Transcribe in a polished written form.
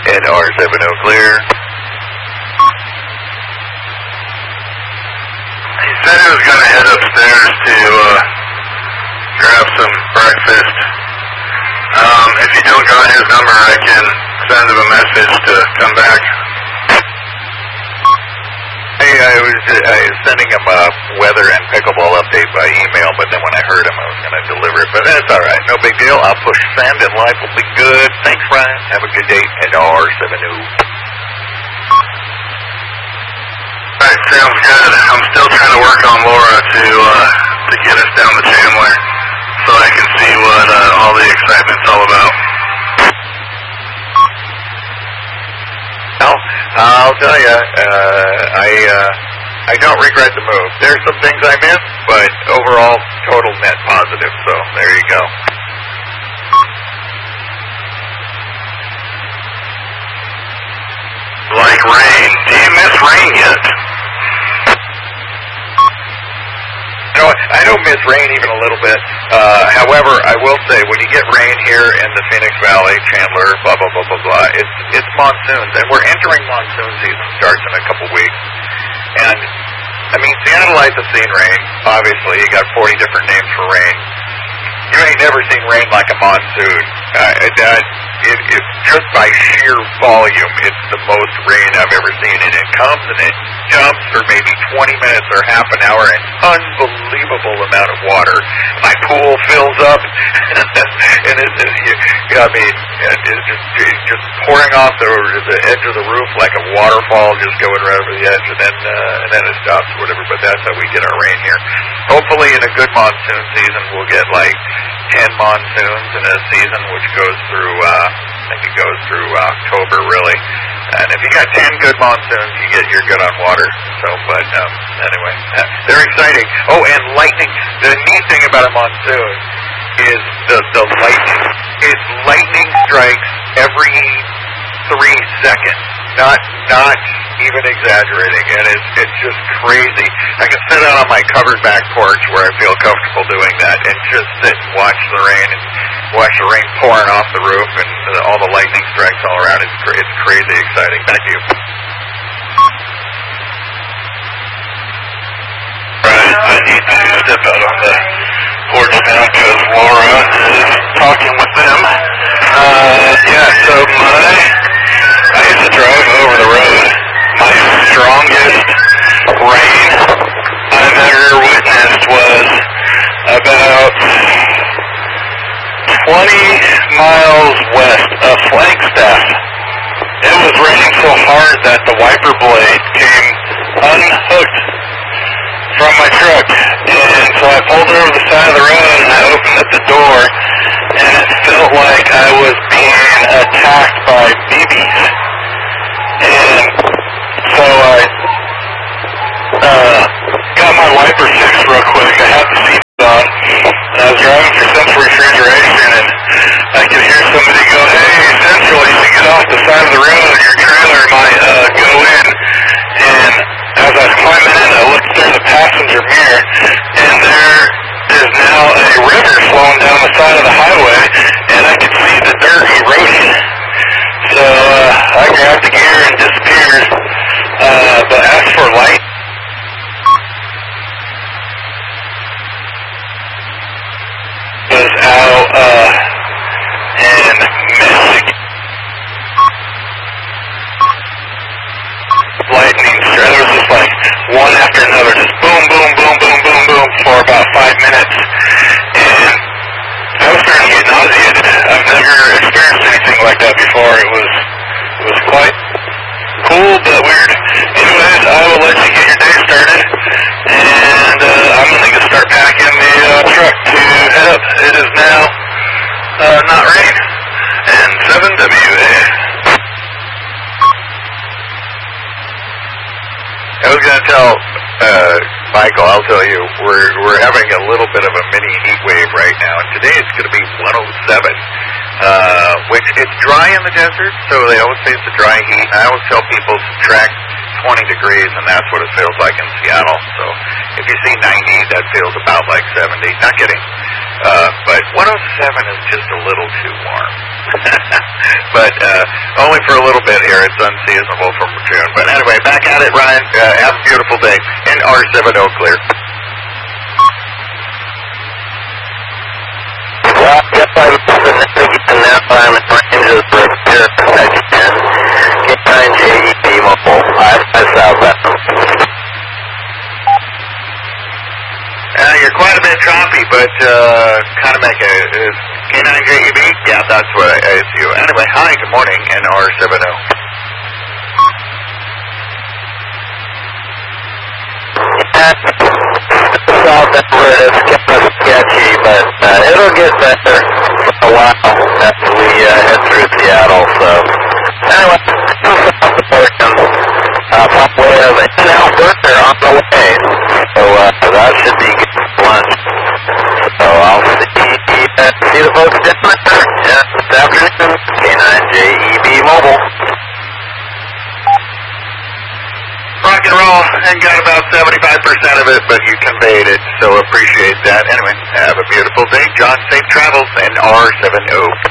at R70 clear. He said he was going to head upstairs to grab some breakfast. If you don't got his number, I can send him a message to come back. Hey, I was sending him a weather and pickleball update by email, but then when I heard him, I was going to deliver it. But that's all right. No big deal. I'll push send and life will be good. Thanks, Ryan. Have a good day at R70. All right, sounds good. I'm still trying to work on Laura to get us down to Chandler so I can see what all the excitement's all about. Well, I'll tell you, I don't regret the move. There's some things I missed, but overall, total net positive. So there you go. Like rain. Do you miss rain yet? No, I don't miss rain even a little bit. However, I will say when you get rain here in the Phoenix Valley, Chandler, blah blah blah blah blah, it's monsoons, and we're entering monsoon season. Starts in a couple weeks, and I mean Seattleites have seen rain. Obviously, you got 40 different names for rain. You ain't never seen rain like a monsoon. It just by sheer volume, it's the most rain I've ever seen, and it comes and it jumps for maybe 20 minutes or half an hour, an unbelievable amount of water. My pool fills up, and it's just pouring off the edge of the roof like a waterfall, just going right over the edge, and then it stops or whatever. But that's how we get our rain here. Hopefully, in a good monsoon season, we'll get like 10 monsoons in a season, which goes through, I think it goes through October, really. And if you got 10 good monsoons, you're good on water. So, but anyway, they're exciting. Oh, and lightning. The neat thing about a monsoon is the lightning. Lightning strikes every 3 seconds. Not even exaggerating, and it's just crazy. I can sit out on my covered back porch where I feel comfortable doing that, and just sit and watch the rain pouring off the roof, and all the lightning strikes all around. It's crazy exciting. Thank you. Right, I need to step out on the porch now because Laura is talking with them. So I used to drive over the road. My strongest rain I've ever witnessed was about 20 miles west of Flagstaff. It was raining so hard that the wiper blade came unhooked from my truck. And so I pulled over the side of the road and I opened up the door, and it felt like I was being attacked by BBs. And so I got my wiper fixed real quick. I had the seatbelt on, and I was driving through Central Refrigeration, and I could hear somebody go, "Hey, Central, you should get off the side of the road. Your trailer might go in." And as I was climbing in, I looked through the passenger mirror, and there is now a river flowing down the side of the highway, and I could see the dirt eroding. So I grabbed the gear and disappeared. But as for light, was out in Michigan. Lightning strike. There was just like one after another, just boom, boom, boom, boom, boom, boom for about 5 minutes. And I was starting to get nauseated. I've never experienced anything like that before. It was quite cool, but weird. Anyways, I will let you get your day started, and I'm going to start packing the truck to head up. It is now not rain, and 7WA. I was going to tell Michael, I'll tell you, we're having a little bit of a mini heat wave right now, and today it's going to be 107, which it's dry in the desert, so they always say it's a dry heat. I always tell people subtract 20 degrees, and that's what it feels like in Seattle. So if you see 90, that feels about like 70. Not kidding. But 107 is just a little too warm. but only for a little bit here. It's unseasonable from June. But anyway, back at it, Ryan. Have a beautiful day. And R70 clear. Well, I guess I'm and now I'm in ranges for repair section. K9JEP mobile. I'm southbound. You're quite a bit choppy, but kind of make a K9JEB? Yeah, that's what I see you. Anyway, hi, good morning, and R70. South Denver is kind of sketchy, but it'll get better for a while after we head through Seattle. So anyway, South Oregon, probably have an in-out burger on the way. So that should be good for lunch. So I'll see the folks down there this afternoon. K9JEB Mobile. Rock and roll, and got about 75% of it, but you conveyed it, so appreciate that. Anyway, have a beautiful day. John, safe travels, and R70.